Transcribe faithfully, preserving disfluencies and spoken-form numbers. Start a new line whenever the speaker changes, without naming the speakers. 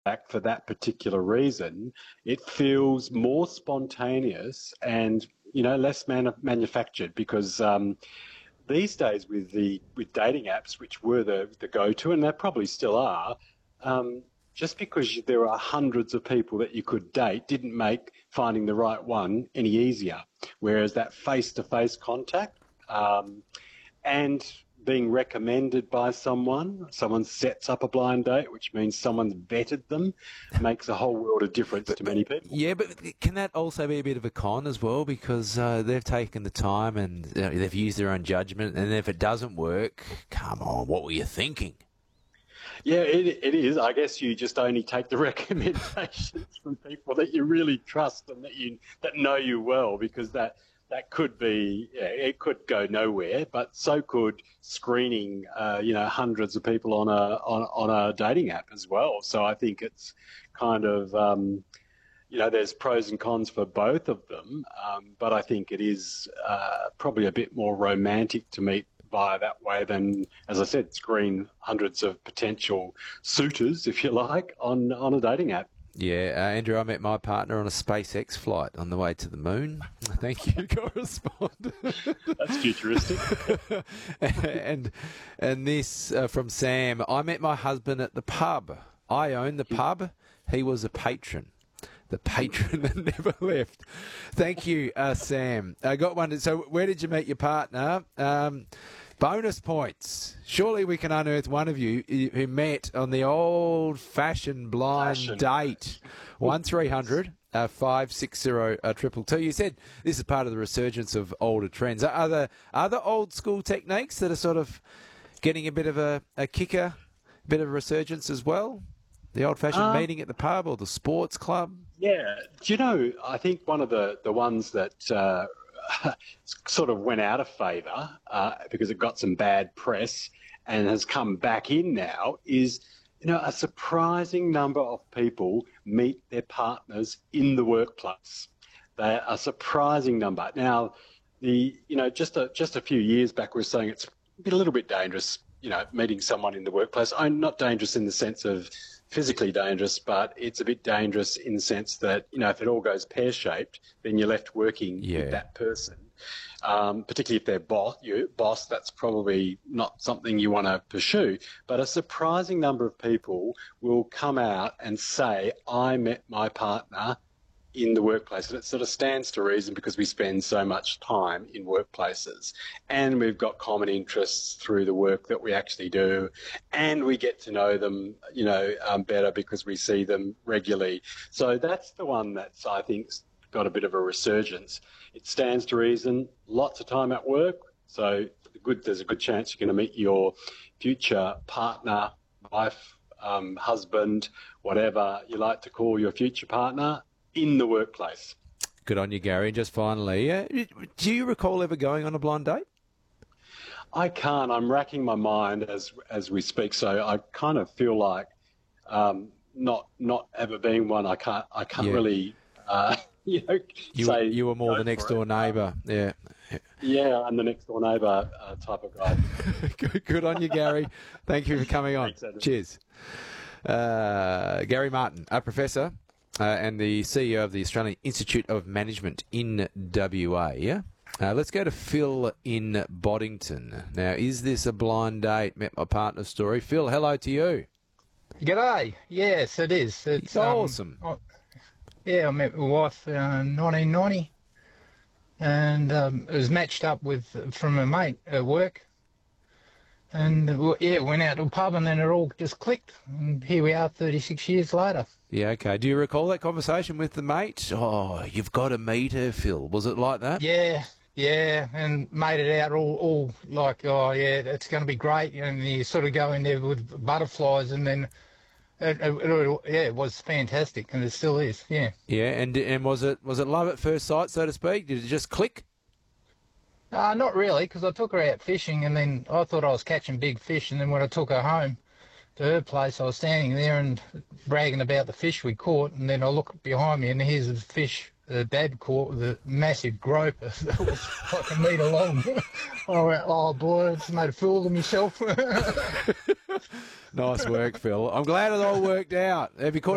back for that particular reason, it feels more spontaneous and, you know, less man- manufactured because um, these days with the with dating apps, which were the, the go-to, and they probably still are, um, just because there are hundreds of people that you could date didn't make finding the right one any easier. Whereas that face-to-face contact um, and being recommended by someone, someone sets up a blind date, which means someone's vetted them, makes a whole world of difference
But,
to many people.
yeah, but can that also be a bit of a con as well? Because uh, they've taken the time and uh, they've used their own judgment, and if it doesn't work, come on, what were you thinking?
Yeah, it, it is. I guess you just only take the recommendations from people that you really trust and that you that know you well, because that that could be, yeah, it could go nowhere, but so could screening, uh, you know, hundreds of people on a on, on a dating app as well. So I think it's kind of, um, you know, there's pros and cons for both of them, um, but I think it is uh, probably a bit more romantic to meet via that way than, as I said, screen hundreds of potential suitors, if you like, on on a dating app.
Yeah, uh, Andrew, I met my partner on a SpaceX flight on the way to the moon. Thank you, correspondent.
That's futuristic.
and and this uh, from Sam. I met my husband at the pub. I own the pub. He was a patron. The patron that never left. Thank you, uh, Sam. I got one. So where did you meet your partner? Um, bonus points. Surely we can unearth one of you who met on the old-fashioned blind
Fashion.
date. One three hundred uh, five six zero uh, triple two. You said this is part of the resurgence of older trends. Are there other old school techniques that are sort of getting a bit of a, a kicker, a bit of a resurgence as well? The old-fashioned
Um,
meeting at the pub or the sports club?
Yeah. Do you know, I think one of the, the ones that uh, sort of went out of favour uh, because it got some bad press and has come back in now is, you know, a surprising number of people meet their partners in the workplace. They're a surprising number. Now, the you know, just a, just a few years back, we were saying it's a little bit dangerous, you know, meeting someone in the workplace. I'm not dangerous in the sense of physically dangerous, but it's a bit dangerous in the sense that, you know, if it all goes pear-shaped, then you're left working
Yeah.
with that person. Um, particularly if they're boss, you, boss, that's probably not something you want to pursue. But a surprising number of people will come out and say, I met my partner in the workplace. And it sort of stands to reason because we spend so much time in workplaces and we've got common interests through the work that we actually do, and we get to know them, you know, um, better because we see them regularly. So that's the one that's, I think, got a bit of a resurgence. It stands to reason, lots of time at work. So good, there's a good chance you're going to meet your future partner, wife, um, husband, whatever you like to call your future partner, in the workplace.
Good on you, Gary. Just finally, uh, do you recall ever going on a blind date?
I can't. I'm racking my mind as as we speak. So I kind of feel like um, not not ever being one. I can't. I can't
Yeah.
really. Uh, you know,
You,
say
you were more
go
the next
for
door
it.
neighbour. Yeah.
Yeah, I'm the next door neighbour uh, type of guy.
good, good on you, Gary. Thank you for coming on.
Thanks, Adam.
Cheers. Uh, Gary Martin, a professor uh, and the C E O of the Australian Institute of Management in W A. Yeah? Uh, let's go to Phil in Boddington. Now, is this a blind date? Met my partner story. Phil, hello to you.
G'day. Yes, it is. It's um,
Awesome.
I- yeah, I met my wife uh, in nineteen ninety, and um, it was matched up with from a mate at work. And uh, yeah, went out to a pub, and then it all just clicked. And here we are, thirty-six years later.
Yeah, okay. Do you recall that conversation with the mate? Oh, you've got to meet her, Phil. Was it like that?
Yeah, yeah, and made it out all, all like, oh yeah, it's going to be great. And you sort of go in there with butterflies, and then it, it, it, yeah, it was fantastic, and it still is. Yeah.
Yeah, and and was it was it love at first sight, so to speak? Did it just click?
Uh, not really, because I took her out fishing, and then I thought I was catching big fish, and then when I took her home to her place, I was standing there and bragging about the fish we caught, and then I look behind me, and here's the fish the dad caught, the massive groper that was like a metre long. I went, oh boy, I just made a fool of myself.
Nice work, Phil. I'm glad it all worked out. Have you caught